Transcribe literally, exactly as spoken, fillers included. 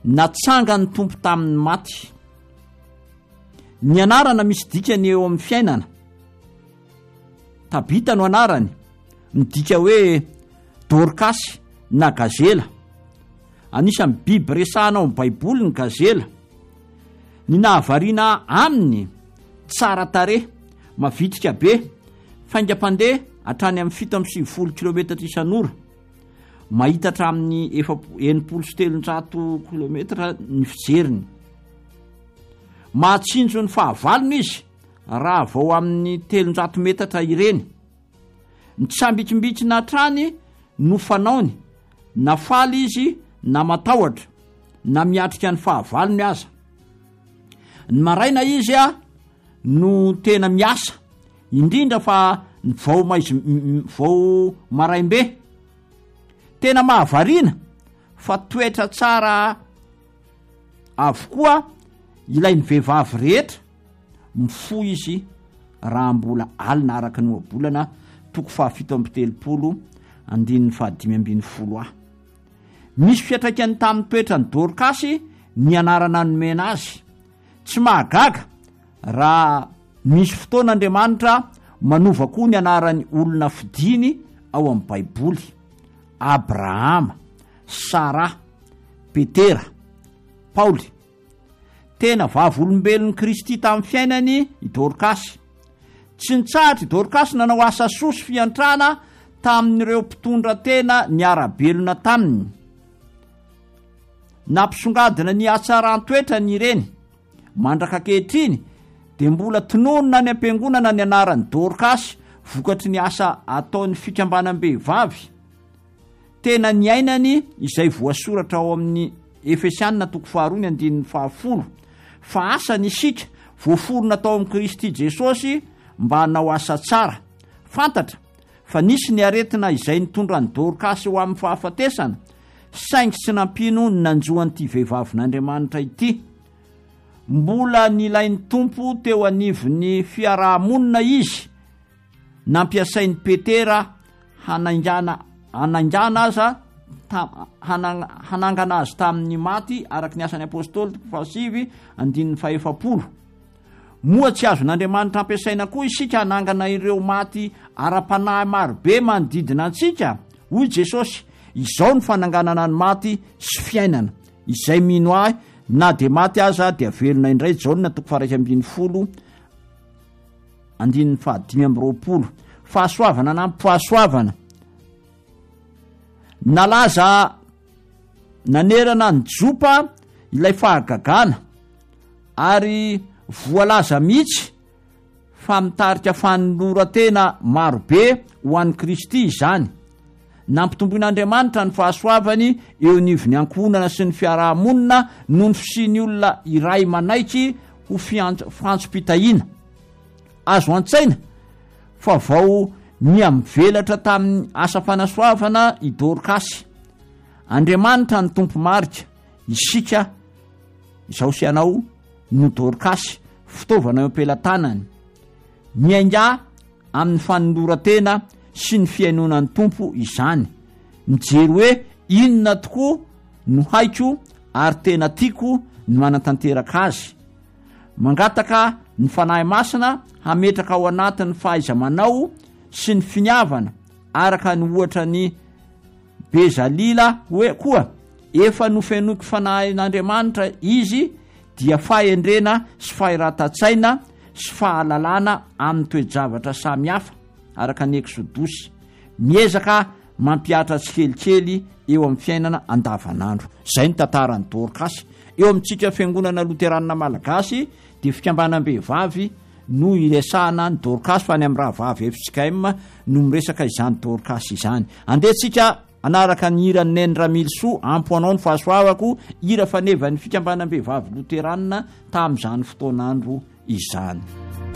natsanga ny tompo tamin'ny maty. Ny anarana misy dikany eo amin'ny fiainana. Tabita no anarany, ny dika hoe Dorcas na gazela. Anisan'ny biby resahana ao amin'ny baiboly ny gazela. Ny nahavariana aminy tsara tare, mavitrika be, faingam-pandeha hatrany amin'ny fito amby sivifolo kilometatra isan'ora. Mahita hatramin'ny enimpolo sy telonjato kilometatra ny fijeriny. Mahatsinjo ny fahavalony izy raha vao amin'ny telonjato metatra ireny. Ny tsambikimbikina hatrany no fanaony, na faly izy na matahotra, na miatrika ny fahavalony aza. Ny maraina izy a no tena miasa, indrindra fa ny vao maizy vao maraimbe. Tena mahavariana fa toetra tsara avokoa ilay ny vehivavy rehetra, mifoy izy raha mbola alina araka ny ohabolana toko fahafito amby telopolo andininy fahadimy ambin'ny folo ah. Misy fiatraikany tamin'ny toetra ny Dorcas ny anarana nomena azy. Tsy mahagaga raha misy fotoana Andriamanitra manova koa ny anaran'ny olona fidiny ao amin'ny baiboly. Abrahama, Sara, Petera, Paoly. Tena vavolombelon'ny Kristy tamin'ny fiainany i Dorcas. Tsy nitsahatra i Dorcas nanao asa sosy fiantrana tamin'ireo mpitondra tena niara-belona taminy. Nampisongadina ny hatsaran-toetrany ireny. Mandraka ankehitriny dia mbola tononona ny ampiangonana ny anaran'ny Dorcas vokatry ny asa ataon'ny fikambanam-behivavy. Tena ny ainany izay voasoratra ao amin'ny Efesianina toko faharoa ny andininy fahafolo. Fa asa ny isika voaforona tao amin'ny Kristy Jesosy mba hanao asa tsara. Fantatra fa nisy ny aretina izay nitondra ny Dorcas ho amin'ny fahafatesana, saingy tsy nampino ny nanjoan'ity vehivavin'Andriamanitra ity. Mbola nilain'ny tompo teo anivon'ny fiarahamonina izy nampiasain'ny Petera hanaingana hanaingana aza ta, hanang, hanangana azy tamin'ny maty araky ny asan'ny apôstôly fasivy andininy faefapolo. Moa tsy azon'Andriamanitra ampiasaina koa isika hanangana ireo maty ara-panahy marobe manodidina antsika. Hoy Jesosy, izao ny fananganana ny maty sy fiainana. Izay mino ahy, na de maty aza dia velona indray. Jaona toko faraika ambin'ny folo andininy fahadimy amby roapolo. Fahasoavana na fahasoavana. Nalaza nanerana ny jopa ilay fahagagana ary voalaza mihitsy fa mitarika fanolora-tena marobe ho an'ny Kristy izany. Nampitomboin'Andriamanitra ny fahasoavany eo anivon'ny ankohonana sy ny fiarahamonina noho ny fisiany olona iray manaiky ho fiantso-pitahiana. Azo antsaina fa vao niamvelatra tamin'ny asa fanasoavana i Dorcas. Andriamanitra ny tompo marika, isika izao sy anao no Dorcas, fitaovana eo am-pelantanany. Miainga amin'ny fanolora-tena sy ny fiainonan'ny tompo izany. Mijery hoe inona tokoa no haiko ary tena tiako ny manatanteraka azy. Mangataka ny fanahy masina hametraka ao anatin'ny fahaiza-manao sy ny finiavana araka ny ohatra ny Bezalila hoe koa efa nofenoky fanahin'Andriamanitra izy dia fahendrena sy fahiran-tatsaina sy fahalalana amin'ny toe-javatra samihafa araka ny Eksodosy. Miezaka mampiatra tsikelikely eo amin'ny fiainana andavanandro. Zay ny tantaran'ny Dorcas. Eo amintsika fiangonana Loteranina Malagasy dia fikambanam-behivavy no iresahana ny Dorcas fa any amin'ny rahavavy F-S-K-M no miresaka izany Dorcas izany. Andetsika anaraka ny hira ny Neny Ramilso ampoanao ny fahasoavako, hira faneva ny fikambanam-behivavy Loteranina tamin'izany fotoanandro izany.